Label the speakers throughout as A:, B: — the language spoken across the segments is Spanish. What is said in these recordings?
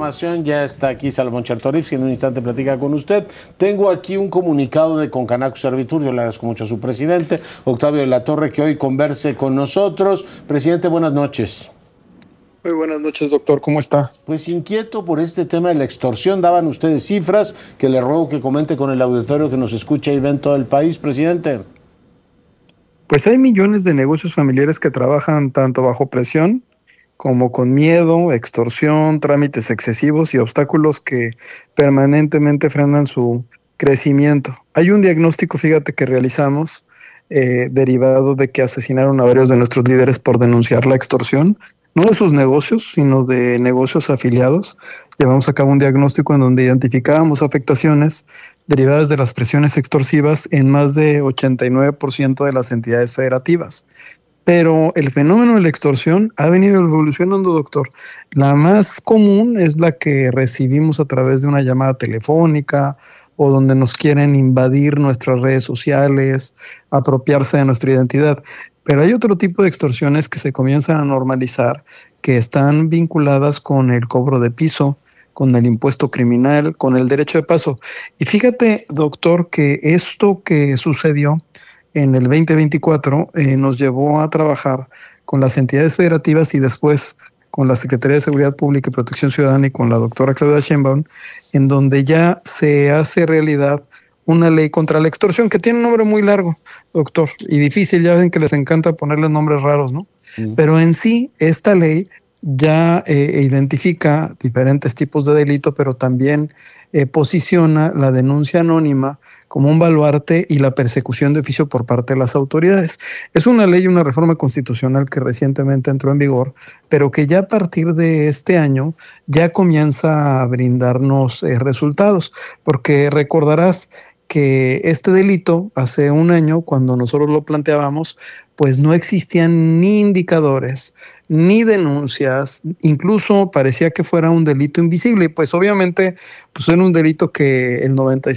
A: información. Ya está aquí Salomón Chertorivsky, que en un instante platica con usted. Tengo aquí un comunicado de Concanaco Servitur. Yo le agradezco mucho a su presidente, Octavio de la Torre, que hoy converse con nosotros. Presidente, buenas noches.
B: Muy buenas noches, doctor. ¿Cómo está?
A: Pues inquieto por este tema de la extorsión. Daban ustedes cifras que le ruego que comente con el auditorio que nos escucha y ve en todo el país, presidente.
B: Pues hay millones de negocios familiares que trabajan tanto bajo presión como con miedo, extorsión, trámites excesivos y obstáculos que permanentemente frenan su crecimiento. Hay un diagnóstico, fíjate, que realizamos derivado de que asesinaron a varios de nuestros líderes por denunciar la extorsión, no de sus negocios, sino de negocios afiliados. Llevamos a cabo un diagnóstico en donde identificábamos afectaciones derivadas de las presiones extorsivas en más de 89% de las entidades federativas. Pero el fenómeno de la extorsión ha venido evolucionando, doctor. La más común es la que recibimos a través de una llamada telefónica o donde nos quieren invadir nuestras redes sociales, apropiarse de nuestra identidad. Pero hay otro tipo de extorsiones que se comienzan a normalizar, que están vinculadas con el cobro de piso, con el impuesto criminal, con el derecho de paso. Y fíjate, doctor, que esto que sucedió en el 2024 nos llevó a trabajar con las entidades federativas y después con la Secretaría de Seguridad Pública y Protección Ciudadana y con la doctora Claudia Sheinbaum, en donde ya se hace realidad una ley contra la extorsión que tiene un nombre muy largo, doctor, y difícil. Ya ven que les encanta ponerle nombres raros, ¿no? Pero en sí, esta ley ya identifica diferentes tipos de delito, pero también posiciona la denuncia anónima como un baluarte y la persecución de oficio por parte de las autoridades. Es una ley, una reforma constitucional que recientemente entró en vigor, pero que ya a partir de este año ya comienza a brindarnos resultados, porque recordarás que este delito hace un año, cuando nosotros lo planteábamos, pues no existían ni indicadores, ni denuncias, incluso parecía que fuera un delito invisible, y pues obviamente pues era un delito que el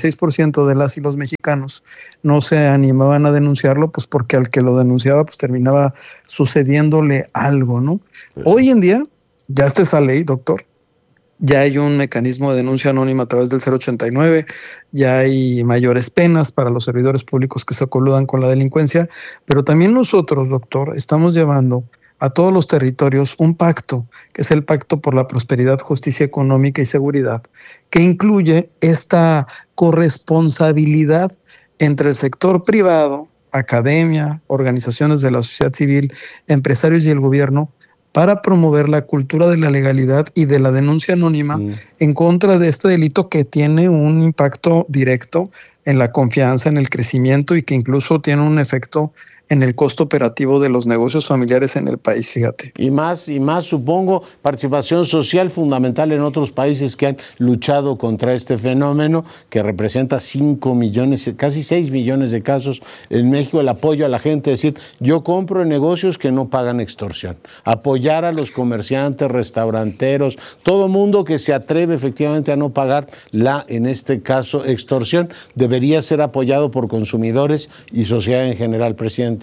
B: 96% de las y los mexicanos no se animaban a denunciarlo, pues porque al que lo denunciaba pues terminaba sucediéndole algo, ¿no? Hoy en día ya está esa ley, doctor. Ya hay un mecanismo de denuncia anónima a través del 089, ya hay mayores penas para los servidores públicos que se coludan con la delincuencia, pero también nosotros, doctor, estamos llevando a todos los territorios un pacto, que es el Pacto por la Prosperidad, Justicia Económica y Seguridad, que incluye esta corresponsabilidad entre el sector privado, academia, organizaciones de la sociedad civil, empresarios y el gobierno, para promover la cultura de la legalidad y de la denuncia anónima en contra de este delito que tiene un impacto directo en la confianza, en el crecimiento y que incluso tiene un efecto en el costo operativo de los negocios familiares en el país, fíjate.
A: Y más, supongo, participación social fundamental en otros países que han luchado contra este fenómeno, que representa 5 millones, casi 6 millones de casos en México, el apoyo a la gente, decir, yo compro en negocios que no pagan extorsión, apoyar a los comerciantes, restauranteros, todo mundo que se atreve efectivamente a no pagar en este caso, extorsión, debería ser apoyado por consumidores y sociedad en general, presidente.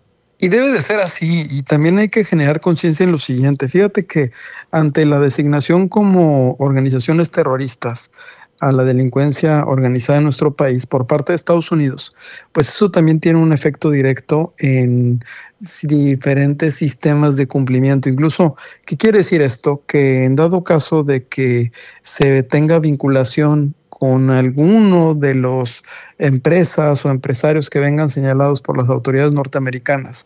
B: Y debe de ser así, y también hay que generar conciencia en lo siguiente. Fíjate que ante la designación como organizaciones terroristas a la delincuencia organizada en nuestro país por parte de Estados Unidos, pues eso también tiene un efecto directo en diferentes sistemas de cumplimiento. Incluso, ¿qué quiere decir esto? Que en dado caso de que se tenga vinculación con alguno de los empresas o empresarios que vengan señalados por las autoridades norteamericanas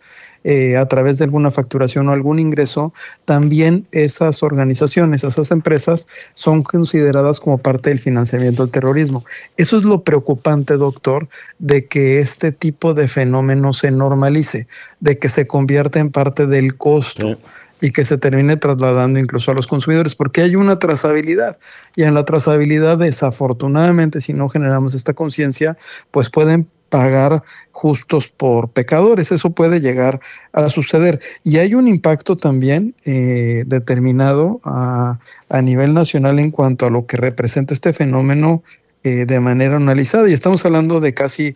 B: a través de alguna facturación o algún ingreso, también esas organizaciones, esas empresas son consideradas como parte del financiamiento del terrorismo. Eso es lo preocupante, doctor, de que este tipo de fenómeno se normalice, de que se convierta en parte del costo. Sí. Y que se termine trasladando incluso a los consumidores, porque hay una trazabilidad. Y en la trazabilidad, desafortunadamente, si no generamos esta conciencia, pues pueden pagar justos por pecadores. Eso puede llegar a suceder. Y hay un impacto también determinado a nivel nacional en cuanto a lo que representa este fenómeno de manera analizada. Y estamos hablando de casi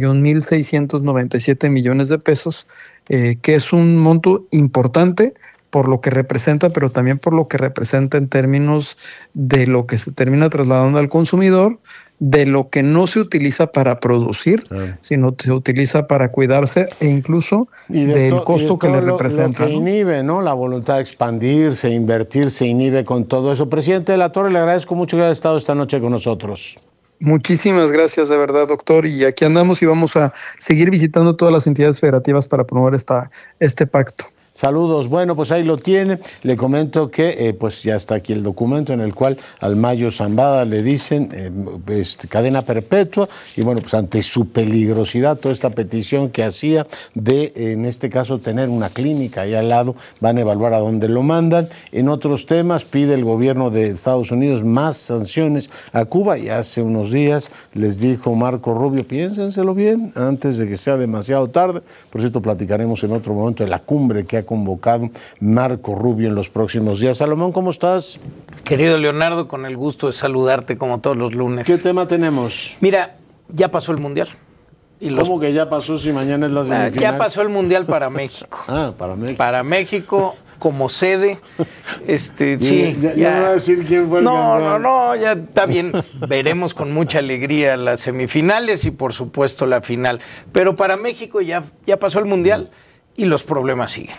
B: 31,697 millones de pesos, que es un monto importante, por lo que representa, pero también por lo que representa en términos de lo que se termina trasladando al consumidor, de lo que no se utiliza para producir, sino se utiliza para cuidarse e incluso del costo que le representa.
A: Lo que inhibe, ¿no? La voluntad de expandirse, invertir, se inhibe con todo eso. Presidente de la Torre, le agradezco mucho que haya estado esta noche con nosotros.
B: Muchísimas gracias, de verdad, doctor. Y aquí andamos y vamos a seguir visitando todas las entidades federativas para promover este pacto.
A: Saludos. Bueno, pues ahí lo tiene. Le comento que pues ya está aquí el documento en el cual al Mayo Zambada le dicen cadena perpetua y bueno, pues ante su peligrosidad, toda esta petición que hacía de, en este caso, tener una clínica ahí al lado, van a evaluar a dónde lo mandan. En otros temas, pide el gobierno de Estados Unidos más sanciones a Cuba y hace unos días les dijo Marco Rubio, piénsenselo bien antes de que sea demasiado tarde. Por cierto, platicaremos en otro momento de la cumbre que ha convocado Marco Rubio en los próximos días. Salomón, ¿cómo estás?
C: Querido Leonardo, con el gusto de saludarte como todos los lunes.
A: ¿Qué tema tenemos?
C: Mira, ya pasó el Mundial.
A: ¿Cómo que ya pasó si mañana es la semifinal?
C: Ya pasó el Mundial para México.
A: Para México.
C: Para México como sede. Sí,
A: ya no voy a decir quién fue el campeón.
C: No, ya está bien. Veremos con mucha alegría las semifinales y por supuesto la final. Pero para México ya pasó el Mundial. Y los problemas siguen.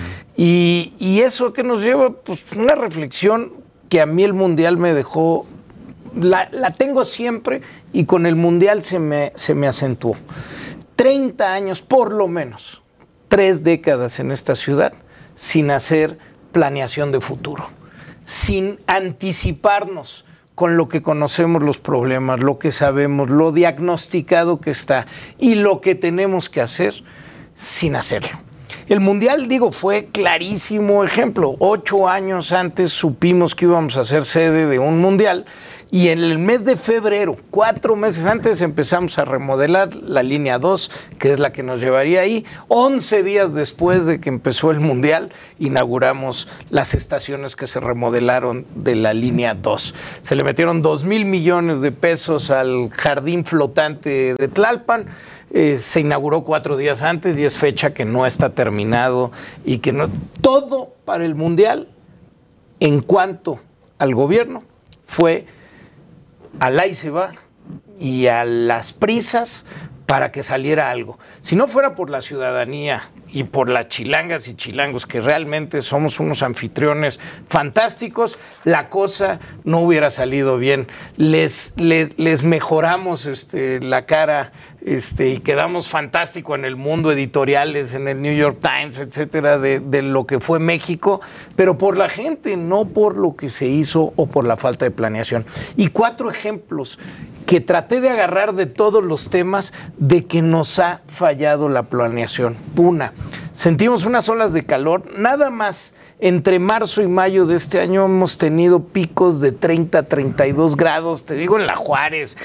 C: Y eso que nos lleva, pues, una reflexión que a mí el Mundial me dejó, la tengo siempre y con el Mundial se me acentuó. 30 años, por lo menos, 3 décadas en esta ciudad, sin hacer planeación de futuro, sin anticiparnos con lo que conocemos los problemas, lo que sabemos, lo diagnosticado que está y lo que tenemos que hacer sin hacerlo. El Mundial, fue clarísimo ejemplo. 8 años antes supimos que íbamos a ser sede de un Mundial y en el mes de febrero, 4 meses antes, empezamos a remodelar la línea 2, que es la que nos llevaría ahí. 11 días después de que empezó el Mundial, inauguramos las estaciones que se remodelaron de la línea 2. Se le metieron 2,000 millones de pesos al jardín flotante de Tlalpan. Se inauguró 4 días antes y es fecha que no está terminado y que no. Todo para el Mundial, en cuanto al gobierno, fue al ahí se va y a las prisas para que saliera algo. Si no fuera por la ciudadanía y por las chilangas y chilangos, que realmente somos unos anfitriones fantásticos, la cosa no hubiera salido bien. Les mejoramos la cara y quedamos fantástico en el mundo, editoriales, en el New York Times, etcétera, de lo que fue México, pero por la gente, no por lo que se hizo o por la falta de planeación. Y 4 ejemplos que traté de agarrar de todos los temas de que nos ha fallado la planeación. Una, sentimos unas olas de calor, nada más entre marzo y mayo de este año hemos tenido picos de 30, 32 grados, te digo en La Juárez,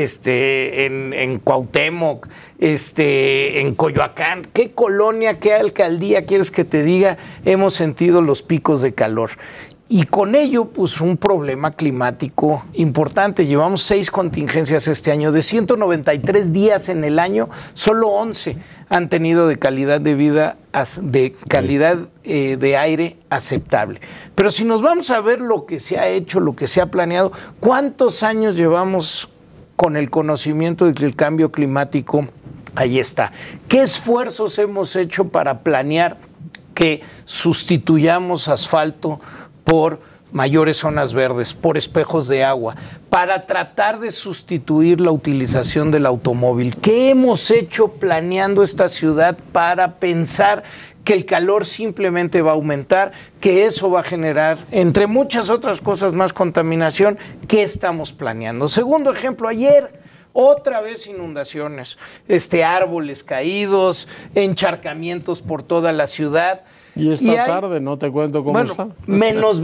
C: en Cuauhtémoc, en Coyoacán. ¿Qué colonia, qué alcaldía quieres que te diga? Hemos sentido los picos de calor. Y con ello, pues, un problema climático importante. Llevamos 6 contingencias este año. De 193 días en el año, solo 11 han tenido de calidad de vida, de calidad de aire aceptable. Pero si nos vamos a ver lo que se ha hecho, lo que se ha planeado, ¿cuántos años llevamos con el conocimiento de que el cambio climático ahí está? ¿Qué esfuerzos hemos hecho para planear que sustituyamos asfalto por mayores zonas verdes, por espejos de agua, para tratar de sustituir la utilización del automóvil? ¿Qué hemos hecho planeando esta ciudad para pensar que el calor simplemente va a aumentar, que eso va a generar, entre muchas otras cosas más, contaminación? ¿Qué estamos planeando? Segundo ejemplo, ayer otra vez inundaciones, árboles caídos, encharcamientos por toda la ciudad.
A: Y esta tarde, no te cuento cómo está.
C: Menos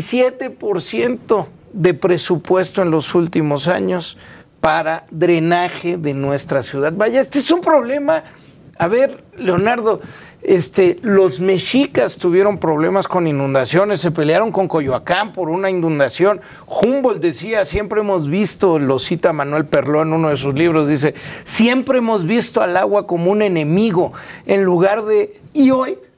C: 27% de presupuesto en los últimos años para drenaje de nuestra ciudad. Vaya, este es un problema. A ver, Leonardo, los mexicas tuvieron problemas con inundaciones, se pelearon con Coyoacán por una inundación. Humboldt decía, siempre hemos visto, lo cita Manuel Perló en uno de sus libros, dice, siempre hemos visto al agua como un enemigo, en lugar de, y hoy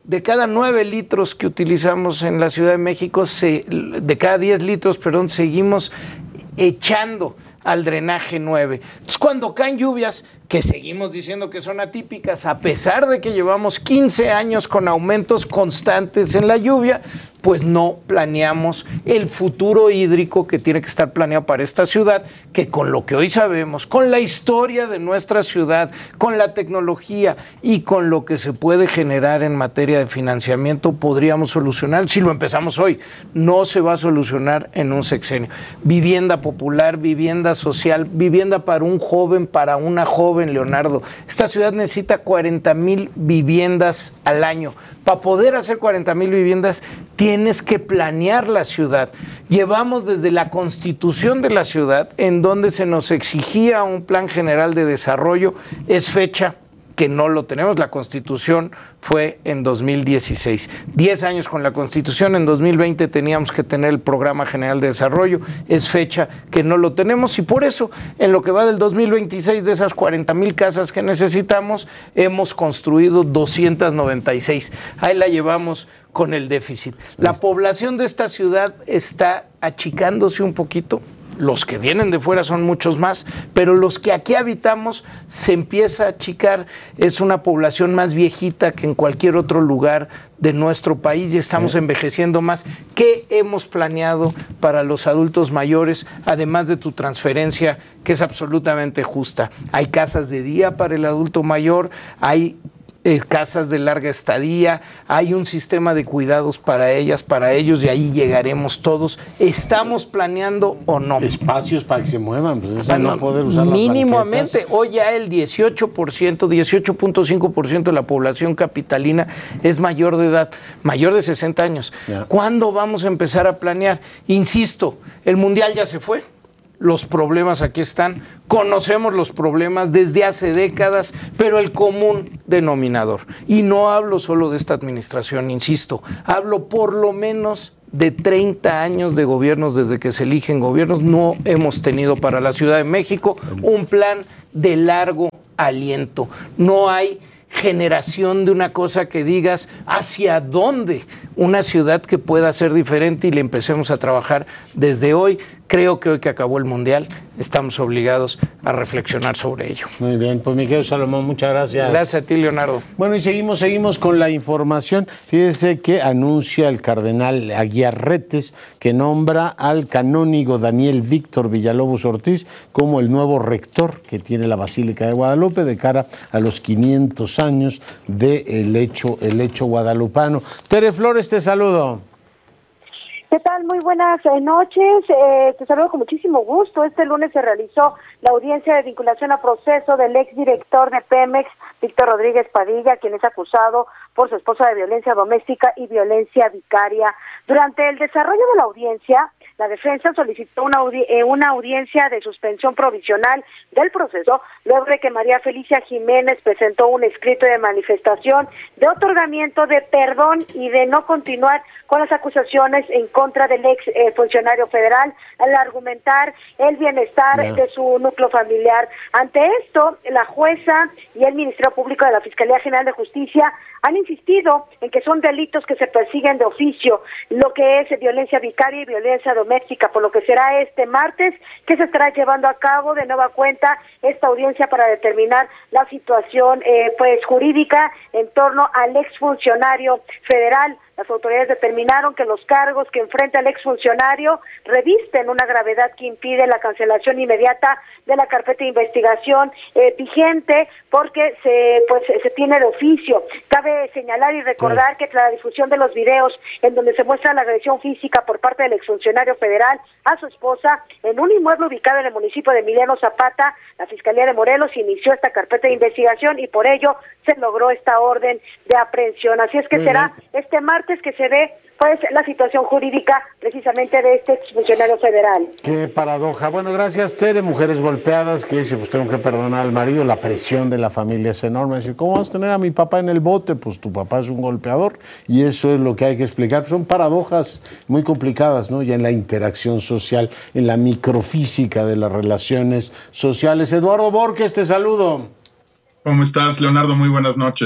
C: de cada 9 litros que utilizamos en la Ciudad de México, de cada 10 litros, perdón, seguimos echando al drenaje 9. Entonces, cuando caen lluvias, que seguimos diciendo que son atípicas, a pesar de que llevamos 15 años con aumentos constantes en la lluvia, pues no planeamos el futuro hídrico que tiene que estar planeado para esta ciudad, que con lo que hoy sabemos, con la historia de nuestra ciudad, con la tecnología y con lo que se puede generar en materia de financiamiento, podríamos solucionar. Si lo empezamos hoy, no se va a solucionar en un sexenio. Vivienda popular, vivienda social, vivienda para un joven, para una joven, Leonardo. Esta ciudad necesita 40,000 viviendas al año. Para poder hacer 40,000 viviendas, tienes que planear la ciudad. Llevamos desde la constitución de la ciudad, en donde se nos exigía un plan general de desarrollo, es fecha que no lo tenemos. La Constitución fue en 2016. 10 años con la Constitución, en 2020 teníamos que tener el Programa General de Desarrollo, es fecha que no lo tenemos y por eso en lo que va del 2026 de esas 40,000 casas que necesitamos, hemos construido 296. Ahí la llevamos con el déficit. La población de esta ciudad está achicándose un poquito. Los que vienen de fuera son muchos más, pero los que aquí habitamos se empieza a achicar. Es una población más viejita que en cualquier otro lugar de nuestro país y estamos envejeciendo más. ¿Qué hemos planeado para los adultos mayores, además de tu transferencia, que es absolutamente justa? Hay casas de día para el adulto mayor, hay casas de larga estadía, hay un sistema de cuidados para ellas, para ellos, y ahí llegaremos todos. ¿Estamos planeando o no?
A: Espacios para que se muevan, pues eso no poder usar las
C: mínimamente.
A: banquetas.
C: Hoy ya el 18.5% de la población capitalina es mayor de edad, mayor de 60 años.
A: Ya.
C: ¿Cuándo vamos a empezar a planear? Insisto, el Mundial ya se fue. Los problemas aquí están, conocemos los problemas desde hace décadas, pero el común denominador, y no hablo solo de esta administración, insisto, hablo por lo menos de 30 años de gobiernos, desde que se eligen gobiernos, no hemos tenido para la Ciudad de México un plan de largo aliento. No hay generación de una cosa que digas hacia dónde una ciudad que pueda ser diferente y le empecemos a trabajar desde hoy. Creo que hoy que acabó el Mundial estamos obligados a reflexionar sobre ello.
A: Muy bien, pues Miguel Salomón, muchas gracias.
C: Gracias a ti, Leonardo.
A: Bueno, y seguimos con la información. Fíjese que anuncia el cardenal Aguiarretes que nombra al canónigo Daniel Víctor Villalobos Ortiz como el nuevo rector que tiene la Basílica de Guadalupe de cara a los 500 años del hecho guadalupano. Tere Flores, te saludo.
D: ¿Qué tal? Muy buenas noches. Te saludo con muchísimo gusto. Este lunes se realizó la audiencia de vinculación a proceso del exdirector de Pemex, Víctor Rodríguez Padilla, quien es acusado por su esposa de violencia doméstica y violencia vicaria. Durante el desarrollo de la audiencia, la defensa solicitó una audiencia de suspensión provisional del proceso, luego de que María Felicia Jiménez presentó un escrito de manifestación de otorgamiento de perdón y de no continuar con las acusaciones en contra del ex funcionario federal al argumentar el bienestar de su núcleo familiar. Ante esto, la jueza y el Ministerio Público de la Fiscalía General de Justicia han insistido en que son delitos que se persiguen de oficio, lo que es violencia vicaria y violencia doméstica, por lo que será este martes que se estará llevando a cabo de nueva cuenta esta audiencia para determinar la situación jurídica en torno al exfuncionario federal. Las autoridades determinaron que los cargos que enfrenta el exfuncionario revisten una gravedad que impide la cancelación inmediata de la carpeta de investigación vigente, porque se tiene de oficio. Cabe señalar y recordar que tras la difusión de los videos en donde se muestra la agresión física por parte del exfuncionario federal a su esposa en un inmueble ubicado en el municipio de Emiliano Zapata, la Fiscalía de Morelos inició esta carpeta de investigación y por ello se logró esta orden de aprehensión. Así es que será este martes que se ve la situación jurídica precisamente de este exfuncionario federal.
A: Qué paradoja. Bueno, gracias, Tere. Mujeres golpeadas que dice, pues tengo que perdonar al marido. La presión de la familia es enorme. Dice, ¿cómo vas a tener a mi papá en el bote? Pues tu papá es un golpeador y eso es lo que hay que explicar. Son paradojas muy complicadas, ¿no? Ya en la interacción social, en la microfísica de las relaciones sociales. Eduardo Borges, te saludo.
E: ¿Cómo estás, Leonardo? Muy buenas noches.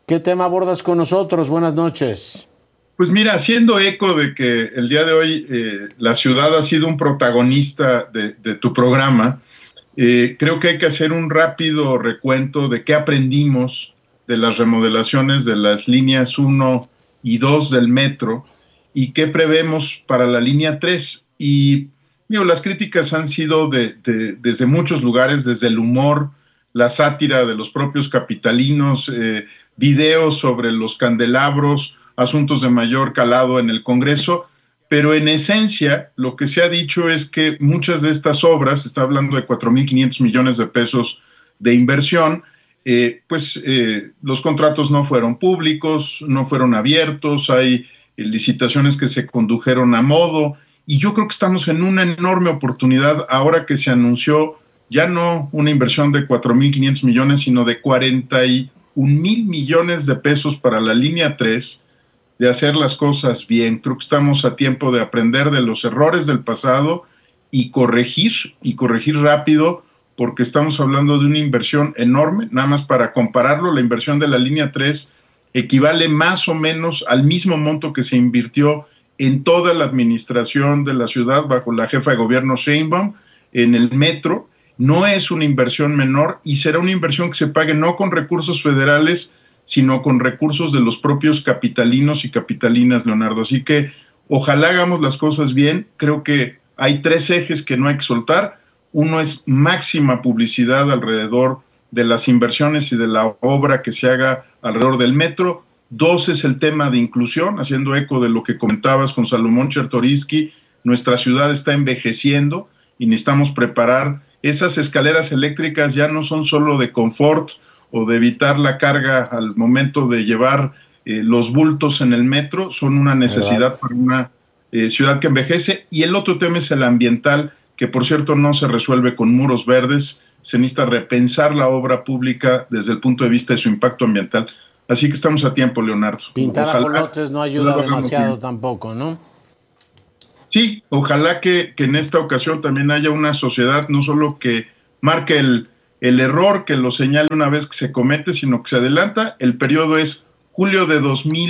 A: ¿Qué tema abordas con nosotros? Buenas noches.
E: Pues mira, haciendo eco de que el día de hoy la ciudad ha sido un protagonista de tu programa, creo que hay que hacer un rápido recuento de qué aprendimos de las remodelaciones de las líneas 1 y 2 del metro y qué prevemos para la línea 3. Y las críticas han sido desde muchos lugares, desde el humor, la sátira de los propios capitalinos, videos sobre los candelabros, asuntos de mayor calado en el Congreso, pero en esencia lo que se ha dicho es que muchas de estas obras, se está hablando de 4.500 millones de pesos de inversión, los contratos no fueron públicos, no fueron abiertos, hay licitaciones que se condujeron a modo, y yo creo que estamos en una enorme oportunidad ahora que se anunció ya no una inversión de 4.500 millones, sino de 41,000 millones de pesos para la línea 3, de hacer las cosas bien. Creo que estamos a tiempo de aprender de los errores del pasado y corregir rápido, porque estamos hablando de una inversión enorme. Nada más para compararlo, la inversión de la línea 3 equivale más o menos al mismo monto que se invirtió en toda la administración de la ciudad bajo la jefa de gobierno Sheinbaum en el metro. No es una inversión menor y será una inversión que se pague no con recursos federales, sino con recursos de los propios capitalinos y capitalinas, Leonardo. Así que ojalá hagamos las cosas bien. Creo que hay 3 ejes que no hay que soltar. Uno es máxima publicidad alrededor de las inversiones y de la obra que se haga alrededor del metro. 2 es el tema de inclusión, haciendo eco de lo que comentabas con Salomón Chertorivsky. Nuestra ciudad está envejeciendo y necesitamos preparar. Esas escaleras eléctricas ya no son solo de confort o de evitar la carga al momento de llevar los bultos en el metro, son una necesidad para una ciudad que envejece. Y el otro tema es el ambiental, que por cierto no se resuelve con muros verdes, se necesita repensar la obra pública desde el punto de vista de su impacto ambiental. Así que estamos a tiempo, Leonardo.
A: Pintar ajolotes no ayuda demasiado tampoco, ¿no?
E: Sí, ojalá que en esta ocasión también haya una sociedad no solo que marque el error, que lo señale una vez que se comete, sino que se adelanta. El periodo es julio de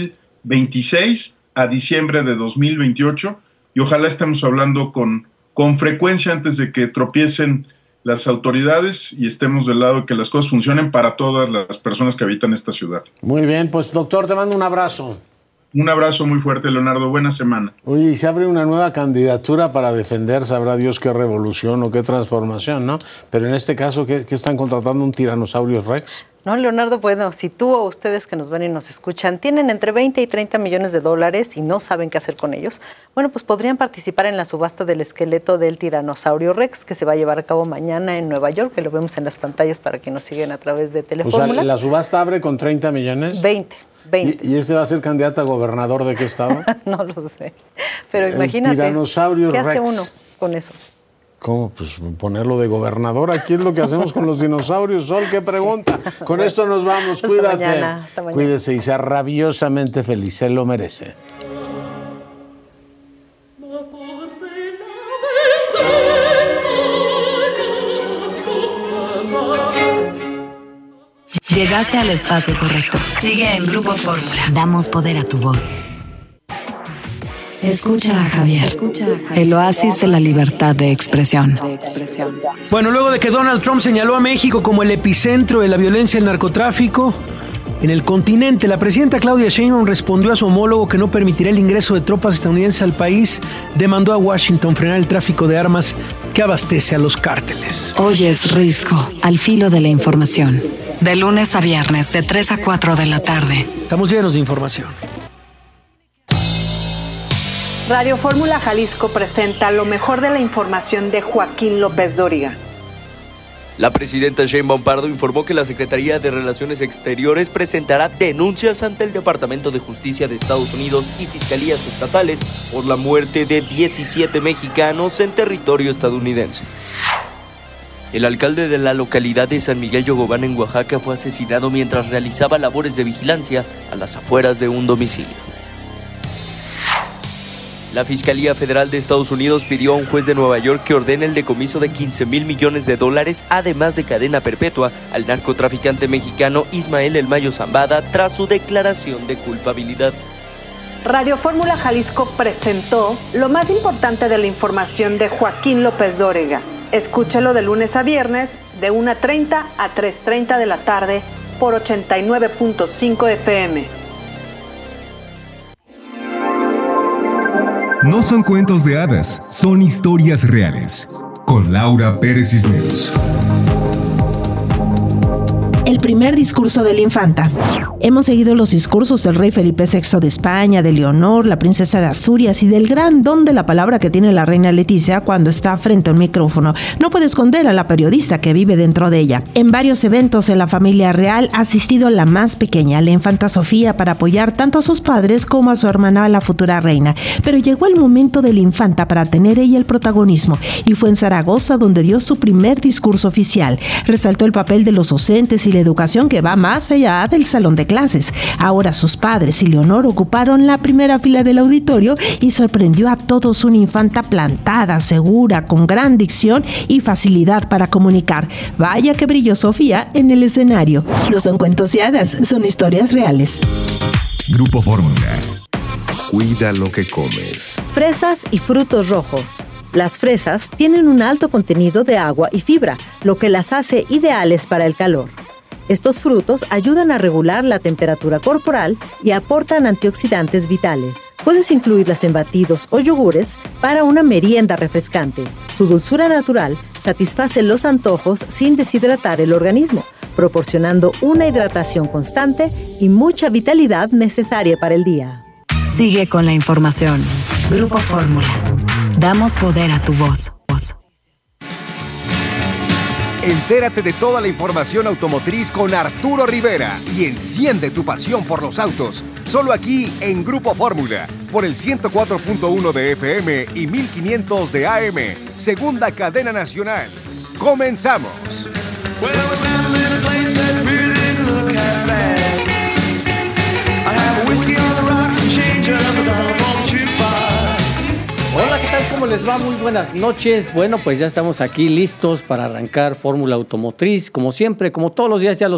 E: 2026 a diciembre de 2028 y ojalá estemos hablando con frecuencia antes de que tropiecen las autoridades y estemos del lado de que las cosas funcionen para todas las personas que habitan esta ciudad.
A: Muy bien, pues doctor, te mando un abrazo.
E: Un abrazo muy fuerte, Leonardo. Buena semana.
A: Oye, y se abre una nueva candidatura para defender, sabrá Dios qué revolución o qué transformación, ¿no? Pero en este caso, ¿qué están contratando? ¿Un tiranosaurio Rex?
F: No, Leonardo, bueno, si tú o ustedes que nos ven y nos escuchan tienen entre 20 y 30 millones de dólares y no saben qué hacer con ellos, bueno, pues podrían participar en la subasta del esqueleto del tiranosaurio Rex, que se va a llevar a cabo mañana en Nueva York, que lo vemos en las pantallas para que nos siguen a través de Telefórmula.
A: O sea, ¿la subasta abre con 30 millones?
F: 20.
A: ¿Y este va a ser candidato a gobernador de qué estado?
F: No lo sé, pero imagínate,
A: tiranosaurio
F: ¿qué
A: Rex
F: hace uno con eso?
A: ¿Cómo? Pues ponerlo de gobernador. Aquí es lo que hacemos con los dinosaurios. Sol, qué pregunta. Con esto nos vamos. Cuídate.
F: Hasta mañana.
A: Cuídese y sea rabiosamente feliz. Se lo merece.
G: Llegaste al espacio correcto. Sigue en Grupo Fórmula. Damos poder a tu voz. Escucha a Javier. El oasis de la libertad de expresión.
H: Bueno, luego de que Donald Trump señaló a México como el epicentro de la violencia y el narcotráfico en el continente, la presidenta Claudia Sheinbaum respondió a su homólogo que no permitirá el ingreso de tropas estadounidenses al país. Demandó a Washington frenar el tráfico de armas que abastece a los cárteles.
G: Oyes Risco, al filo de la información. De lunes a viernes, de 3 a 4 de la tarde.
H: Estamos llenos de información.
I: Radio Fórmula Jalisco presenta lo mejor de la información de Joaquín López Dóriga.
J: La presidenta Sheinbaum Pardo informó que la Secretaría de Relaciones Exteriores presentará denuncias ante el Departamento de Justicia de Estados Unidos y fiscalías estatales por la muerte de 17 mexicanos en territorio estadounidense. El alcalde de la localidad de San Miguel Yogobán en Oaxaca fue asesinado mientras realizaba labores de vigilancia a las afueras de un domicilio. La Fiscalía Federal de Estados Unidos pidió a un juez de Nueva York que ordene el decomiso de $15,000 millones, además de cadena perpetua, al narcotraficante mexicano Ismael El Mayo Zambada tras su declaración de culpabilidad.
I: Radio Fórmula Jalisco presentó lo más importante de la información de Joaquín López Dóriga. Escúchalo de lunes a viernes de 1:30 a 3:30 de la tarde por 89.5 FM.
K: No son cuentos de hadas, son historias reales. Con Laura Pérez Cisneros.
L: El primer discurso de la infanta. Hemos seguido los discursos del rey Felipe VI de España, de Leonor, la princesa de Asturias y del gran don de la palabra que tiene la reina Leticia cuando está frente a un micrófono. No puede esconder a la periodista que vive dentro de ella. En varios eventos en la familia real ha asistido la más pequeña, la infanta Sofía, para apoyar tanto a sus padres como a su hermana, la futura reina. Pero llegó el momento de la infanta para tener ella el protagonismo y fue en Zaragoza donde dio su primer discurso oficial. Resaltó el papel de los docentes y la educación que va más allá del salón de clases. Ahora sus padres y Leonor ocuparon la primera fila del auditorio y sorprendió a todos una infanta plantada, segura, con gran dicción y facilidad para comunicar. Vaya que brilló Sofía en el escenario. No son cuentos y hadas, son historias reales.
K: Grupo Fórmula. Cuida lo que comes.
F: Fresas y frutos rojos. Las fresas tienen un alto contenido de agua y fibra, lo que las hace ideales para el calor. Estos frutos ayudan a regular la temperatura corporal y aportan antioxidantes vitales. Puedes incluirlas en batidos o yogures para una merienda refrescante. Su dulzura natural satisface los antojos sin deshidratar el organismo, proporcionando una hidratación constante y mucha vitalidad necesaria para el día.
G: Sigue con la información. Grupo Fórmula. Damos poder a tu voz.
M: Entérate de toda la información automotriz con Arturo Rivera y enciende tu pasión por los autos. Solo aquí en Grupo Fórmula, por el 104.1 de FM y 1500 de AM, segunda cadena nacional. ¡Comenzamos!
N: Hola, ¿qué tal? ¿Cómo les va? Muy buenas noches. Bueno, pues ya estamos aquí listos para arrancar Fórmula Automotriz. Como siempre, como todos los días, ya los